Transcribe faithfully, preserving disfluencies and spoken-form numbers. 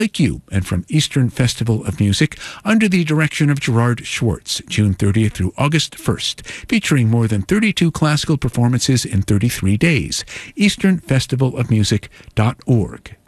Lake U and from Eastern Festival of Music under the direction of Gerard Schwartz, June thirtieth through August first, featuring more than thirty-two classical performances in thirty-three days. eastern festival of music dot org.